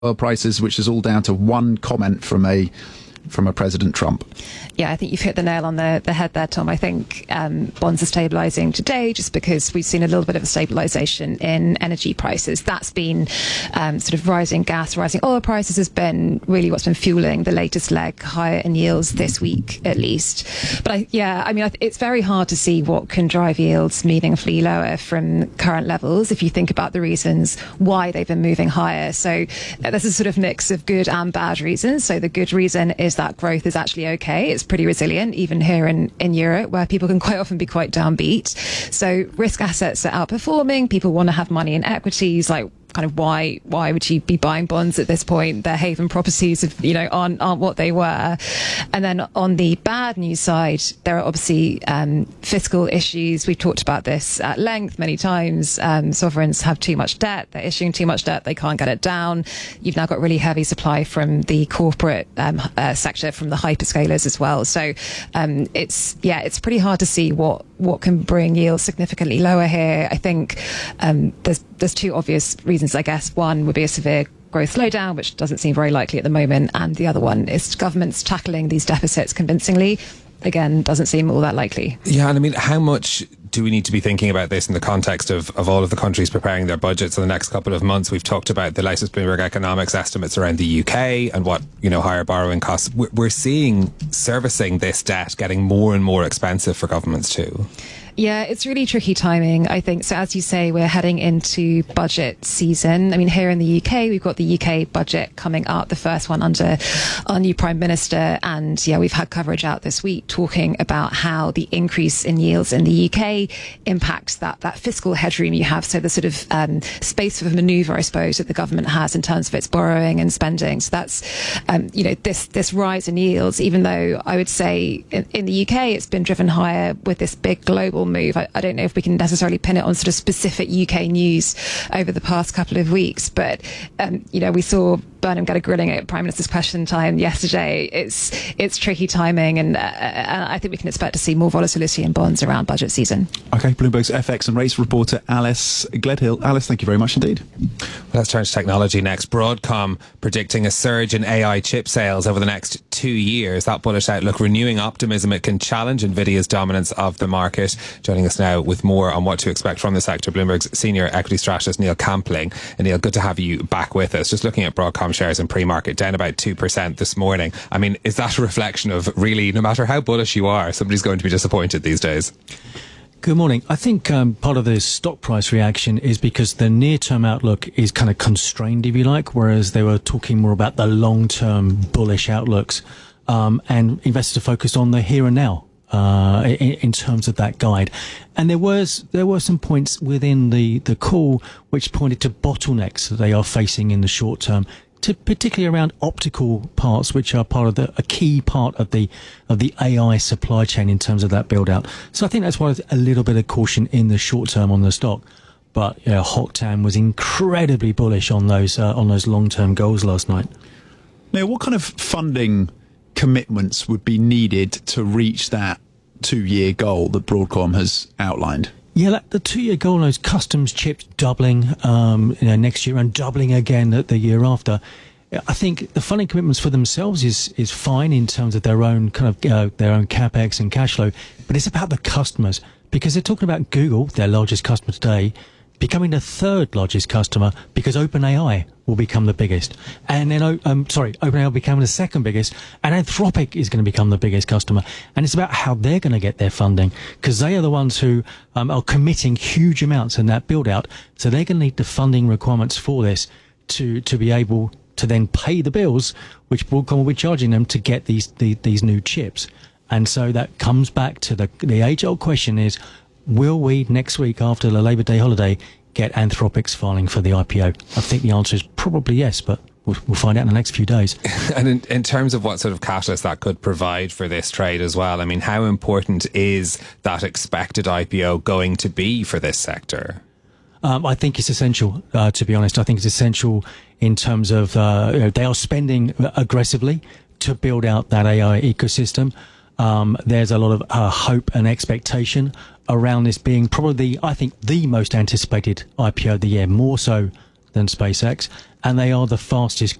oil prices, which is all down to one comment from a President Trump. Yeah, I think you've hit the nail on the head there, Tom. I think bonds are stabilising today just because we've seen a little bit of a stabilisation in energy prices. That's been sort of rising gas, rising oil prices has been really what's been fueling the latest leg higher in yields this week, at least. But it's very hard to see what can drive yields meaningfully lower from current levels if you think about the reasons why they've been moving higher. So there's a sort of mix of good and bad reasons. So the good reason is that growth is actually okay. It's pretty resilient, even here in Europe, where people can quite often be quite downbeat. So risk assets are outperforming. People want to have money in equities. Like, kind of why would you be buying bonds at this point? Their haven properties, aren't what they were. And then on the bad news side, there are obviously fiscal issues. We've talked about this at length many times. Sovereigns have too much debt. They're issuing too much debt. They can't get it down. You've now got really heavy supply from the corporate sector, from the hyperscalers as well. So it's pretty hard to see what can bring yields significantly lower here. I think there's two obvious reasons, I guess. One would be a severe growth slowdown, which doesn't seem very likely at the moment. And the other one is governments tackling these deficits convincingly. Again, doesn't seem all that likely. Yeah, and I mean, how much do we need to be thinking about this in the context of all of the countries preparing their budgets in the next couple of months? We've talked about the latest Bloomberg economics estimates around the UK and what, higher borrowing costs. We're seeing servicing this debt getting more and more expensive for governments too. Yeah, it's really tricky timing, I think. So as you say, we're heading into budget season. I mean, here in the UK, we've got the UK budget coming up, the first one under our new Prime Minister. And yeah, we've had coverage out this week talking about how the increase in yields in the UK impacts that fiscal headroom you have. So the sort of space for manoeuvre, I suppose, that the government has in terms of its borrowing and spending. So that's, this rise in yields, even though I would say in the UK, it's been driven higher with this big global move. I don't know if we can necessarily pin it on sort of specific UK news over the past couple of weeks, but we saw Burnham get a grilling at Prime Minister's Question Time yesterday. It's tricky timing, and I think we can expect to see more volatility in bonds around budget season. Okay, Bloomberg's FX and rates reporter Alice Gledhill. Alice, thank you very much indeed. Let's turn to technology next. Broadcom predicting a surge in AI chip sales over the next 2 years. That bullish outlook renewing optimism it can challenge Nvidia's dominance of the market. Joining us now with more on what to expect from the sector, Bloomberg's senior equity strategist Neil Campling. And Neil, good to have you back with us. Just looking at Broadcom shares in pre-market, down about 2% this morning. I mean, is that a reflection of really, no matter how bullish you are, somebody's going to be disappointed these days? Good morning. I think part of the stock price reaction is because the near-term outlook is kind of constrained, if you like, whereas they were talking more about the long-term bullish outlooks, and investors are focused on the here and now. In terms of that guide. And there were some points within the call which pointed to bottlenecks that they are facing in the short term, particularly around optical parts, which are part of a key part of the AI supply chain in terms of that build out. So I think that's why a little bit of caution in the short term on the stock. But Hock Tan was incredibly bullish on those long-term goals last night. Now, what kind of funding commitments would be needed to reach that 2-year goal that Broadcom has outlined? Yeah, the 2-year goal on those customs chips doubling next year and doubling again the year after. I think the funding commitments for themselves is fine in terms of their own kind of their own capex and cash flow, but it's about the customers, because they're talking about Google, their largest customer today, becoming the third largest customer because OpenAI will become the biggest. And then, OpenAI will become the second biggest, and Anthropic is going to become the biggest customer. And it's about how they're going to get their funding, because they are the ones who are committing huge amounts in that build out. So they're going to need the funding requirements for this to be able to then pay the bills, which Broadcom will be charging them to get these new chips. And so that comes back to the age-old question is, will we, next week after the Labour Day holiday, get Anthropic's filing for the IPO? I think the answer is probably yes, but we'll find out in the next few days. And in terms of what sort of catalyst that could provide for this trade as well, I mean, how important is that expected IPO going to be for this sector? I think it's essential, to be honest. I think it's essential in terms of they are spending aggressively to build out that AI ecosystem. There's a lot of hope and expectation around this being probably, I think, the most anticipated IPO of the year, more so than SpaceX. and they are the fastest